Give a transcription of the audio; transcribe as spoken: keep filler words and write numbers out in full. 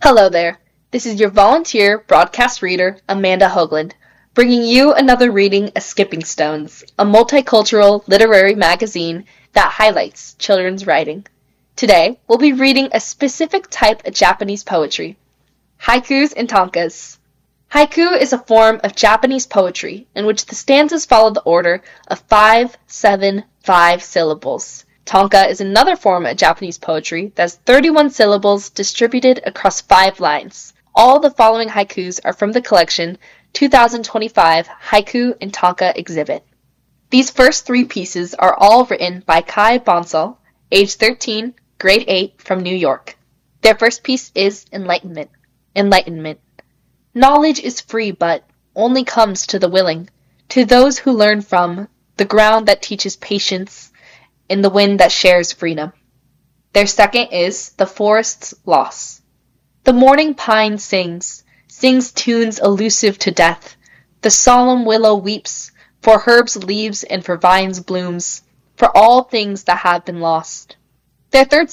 Hello there. This is your volunteer broadcast reader, Amanda Hoagland, bringing you another reading of Skipping Stones, a multicultural literary magazine that highlights children's writing. Today, we'll be reading a specific type of Japanese poetry, haikus and tankas. Haiku is a form of Japanese poetry in which the stanzas follow the order of five, seven, five syllables. Tanka is another form of Japanese poetry that has thirty-one syllables distributed across five lines. All the following haikus are from the collection two thousand twenty-five Haiku and Tanka exhibit. These first three pieces are all written by Kai Bonsall, age thirteen, grade eight, from New York. Their first piece is Enlightenment. Enlightenment. Knowledge is free but only comes to the willing, to those who learn from the ground that teaches patience in the wind that shares freedom. Their second is The Forest's Loss. The morning pine sings, sings tunes elusive to death. The solemn willow weeps, for herbs leaves and for vines blooms, for all things that have been lost. Their third